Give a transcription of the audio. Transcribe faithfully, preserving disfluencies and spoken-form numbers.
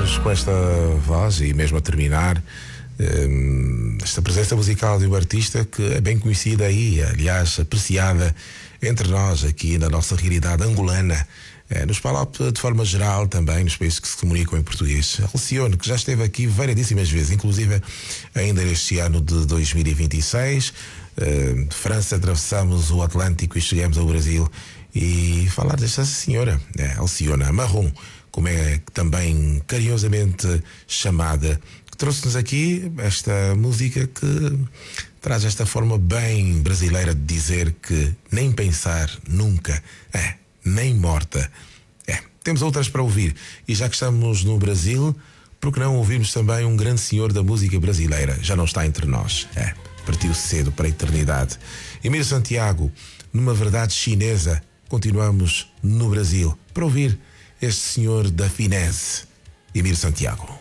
Começamos com esta voz e mesmo a terminar esta presença musical de uma artista que é bem conhecida aí, aliás, apreciada entre nós aqui na nossa realidade angolana, nos Palop de forma geral também, nos países que se comunicam em português. Alcione, que já esteve aqui variedíssimas vezes, inclusive ainda neste ano de dois mil e vinte e seis, de França atravessamos o Atlântico e chegamos ao Brasil, e falar desta senhora, é, Alcione Marrom, como é também carinhosamente chamada, que trouxe-nos aqui esta música que traz esta forma bem brasileira de dizer que nem pensar nunca, é, nem morta. É, temos outras para ouvir, e já que estamos no Brasil, por que não ouvirmos também um grande senhor da música brasileira? Já não está entre nós, é, partiu cedo para a eternidade. Emílio Santiago, numa verdade chinesa. Continuamos no Brasil para ouvir este senhor da finesse, Emílio Santiago.